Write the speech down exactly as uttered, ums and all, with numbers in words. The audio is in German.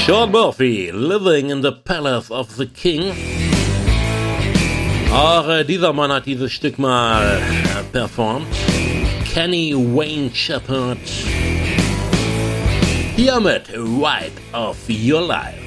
Sean Murphy, Living in the Palace of the King. Auch äh, dieser Mann hat dieses Stück mal äh, performt. Kenny Wayne Shepherd. Hier mit Ride of Your Life.